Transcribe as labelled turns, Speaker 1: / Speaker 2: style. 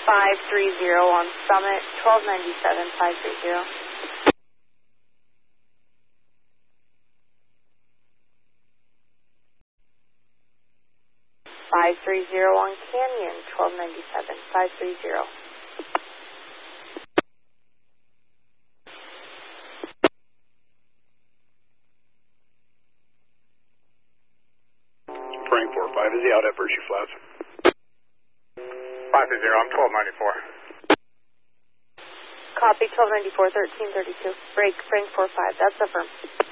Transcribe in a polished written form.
Speaker 1: 530 on Summit, 1297, 530. On Canyon, 1297, 530.
Speaker 2: Frank 45, is he out at Virtue Flats?
Speaker 3: 530, I'm 1294.
Speaker 1: Copy, 1294, 1332. Break, Frank 45, that's affirmed.